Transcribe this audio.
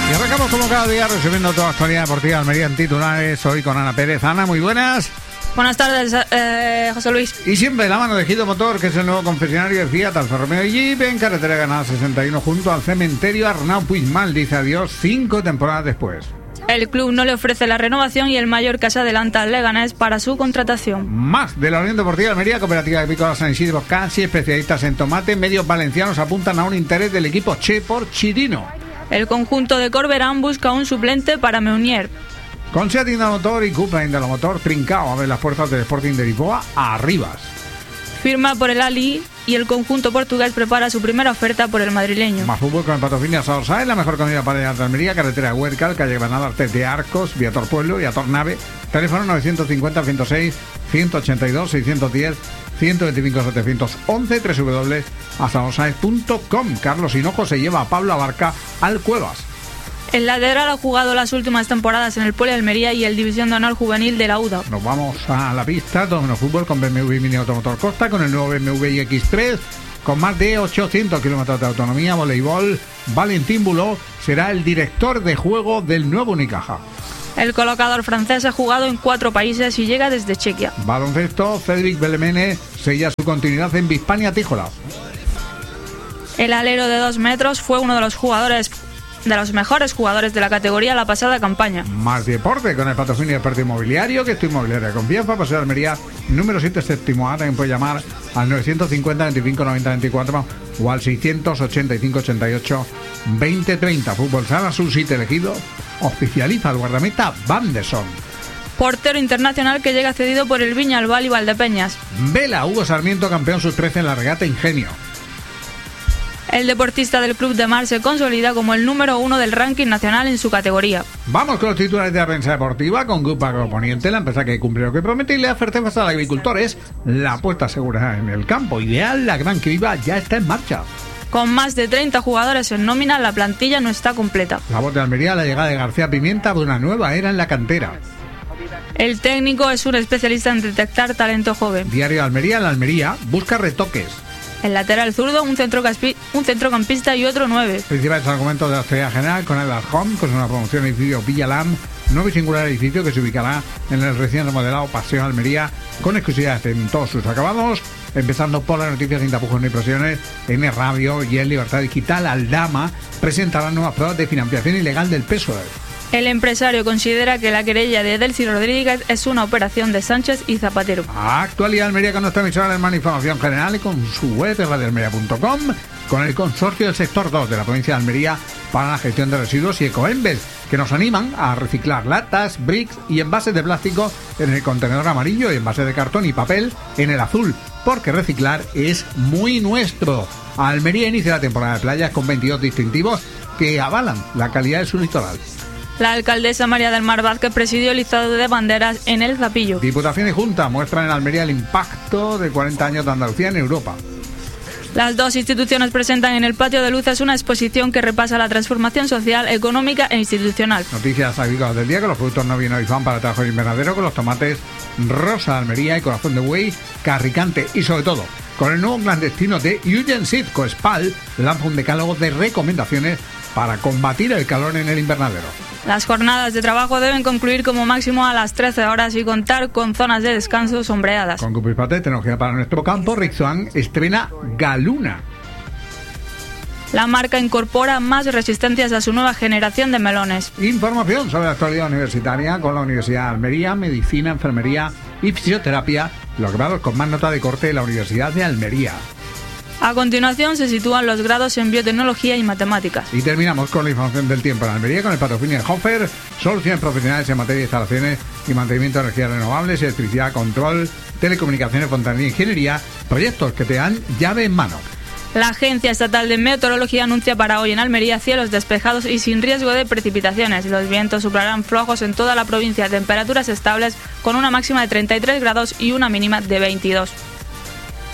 Y arrancamos como cada día resumiendo toda la actualidad deportiva de Almería en titulares. Hoy con Ana Pérez. Ana, muy buenas. Buenas tardes, José Luis. Y siempre la mano de Gido Motor, que es el nuevo concesionario de Fiat Alfa Romeo y Jeep en carretera Granada 61 junto al cementerio Arnau Puigmal. Dice adiós 5 temporadas después. El club no le ofrece la renovación y el Mallorca se adelanta al Leganés para su contratación. Más de la Unión Deportiva de Almería, Cooperativa Agrícola San Isidro, casi especialistas en tomate. Medios valencianos apuntan a un interés del equipo Che por Chirino. El conjunto de Corberán busca un suplente para Meunier. Con Seat Indalomotor y Cupra Indalomotor, Trincao abre las puertas del Sporting de Lisboa a Arribas. Firma por el Ali y el conjunto portugués prepara su primera oferta por el madrileño. Más fútbol con el patrocinio Saorsae, la mejor comida para llegar de Almería, carretera Huércal, calle Granada, Artes de Arcos, Viator Pueblo y Ator Nave. Teléfono 950 106 182 610 125 711 www.asaorsae.com. Carlos Hinojo se lleva a Pablo Abarca al Cuevas. El lateral ha jugado las últimas temporadas en el Poli Almería y el División de Honor Juvenil de la UDA. Nos vamos a la pista, todo menos fútbol con BMW Mini Automotor Costa, con el nuevo BMW iX3, con más de 800 kilómetros de autonomía, voleibol. Valentín Buló será el director de juego del nuevo Unicaja. El colocador francés ha jugado en 4 países y llega desde Chequia. Baloncesto, Cédric Belemene sella su continuidad en Bispania Tíjola. El alero de 2 metros fue uno de los mejores jugadores de la categoría la pasada campaña. Más deporte con el patrocinio de Experto Inmobiliario, que estoy inmobiliaria de confianza, Paseo de Almería, número 7, séptimo A. También puede llamar al 950 25 90 24 o al 685 88 20 30. Fútbol Sala, su sitio elegido, oficializa al guardameta Van de Son. Portero internacional que llega cedido por el Viñalbal y Valdepeñas. Vela, Hugo Sarmiento, campeón sub-13 en la regata Ingenio. El deportista del Club de Mar se consolida como el número 1 del ranking nacional en su categoría. Vamos con los titulares de la prensa deportiva con Grupo Agroponiente, la empresa que cumple lo que promete y le da certezas al agricultor. Es la apuesta segura en el campo ideal. La Gran Criba ya está en marcha. Con más de 30 jugadores en nómina, la plantilla no está completa. La voz de Almería, la llegada de García Pimienta de una nueva era en la cantera. El técnico es un especialista en detectar talento joven. Diario de Almería, la Almería busca retoques. El lateral zurdo, un centrocampista y otro 9. Principales argumentos de la Estrella General con el Home, con una promoción de edificio Villalam, nuevo y singular edificio que se ubicará en el recién remodelado Paseo Almería, con exclusividad en todos sus acabados, empezando por las noticias sin tapujos ni presiones. En Radio y en Libertad Digital, Aldama presentará nuevas pruebas de financiación ilegal del PSOE. El empresario considera que la querella de Delcy Rodríguez es una operación de Sánchez y Zapatero. Actualidad Almería con nuestra emisora de información general y con su web radioalmería.com, con el consorcio del sector 2 de la provincia de Almería para la gestión de residuos y Ecoembes, que nos animan a reciclar latas, bricks y envases de plástico en el contenedor amarillo y envases de cartón y papel en el azul, porque reciclar es muy nuestro. Almería inicia la temporada de playas con 22 distintivos que avalan la calidad de su litoral. La alcaldesa María del Mar Vázquez presidió el listado de banderas en el Zapillo. Diputación y Junta muestran en Almería el impacto de 40 años de Andalucía en Europa. Las dos instituciones presentan en el Patio de Luces una exposición que repasa la transformación social, económica e institucional. Noticias agrícolas del día con los productos no vinos y fan para trabajo invernadero, con los tomates Rosa de Almería y Corazón de Buey, Carricante y sobre todo con el nuevo clandestino de Eugen Seed. Coespal lanza un decálogo de recomendaciones para combatir el calor en el invernadero. Las jornadas de trabajo deben concluir como máximo a las 13 horas y contar con zonas de descanso sombreadas. Con Cupispate, tecnología para nuestro campo, Rixoan estrena Galuna. La marca incorpora más resistencias a su nueva generación de melones. Información sobre la actualidad universitaria con la Universidad de Almería, Medicina, Enfermería y Fisioterapia, los grados con más nota de corte de la Universidad de Almería. A continuación se sitúan los grados en biotecnología y matemáticas. Y terminamos con la información del tiempo en Almería con el patrocinio de Hofer, soluciones profesionales en materia de instalaciones y mantenimiento de energías renovables, electricidad, control, telecomunicaciones, fontanería, ingeniería, proyectos que te dan llave en mano. La Agencia Estatal de Meteorología anuncia para hoy en Almería cielos despejados y sin riesgo de precipitaciones. Los vientos soplarán flojos en toda la provincia, temperaturas estables con una máxima de 33 grados y una mínima de 22.